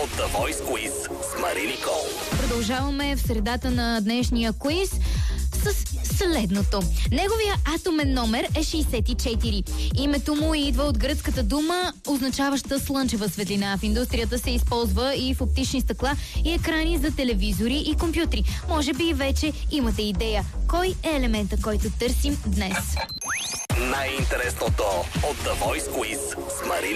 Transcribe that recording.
от The Voice Quiz с Мари Никол. Продължаваме в средата на днешния квиз с следното. Неговия атомен номер е 64. Името му идва от гръцката дума, означаваща слънчева светлина. В индустрията се използва и в оптични стъкла и екрани за телевизори и компютри. Може би вече имате идея кой е елемента, който търсим днес. Най-интересното от The Voice Quiz с Мари